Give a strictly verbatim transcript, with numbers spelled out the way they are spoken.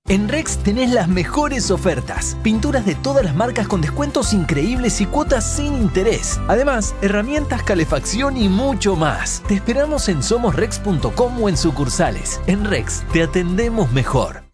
En Rex tenés las mejores ofertas. Pinturas de todas las marcas con descuentos increíbles y cuotas sin interés. Además, herramientas, calefacción y mucho más. Te esperamos en somos rex punto com o en sucursales. En Rex te atendemos mejor.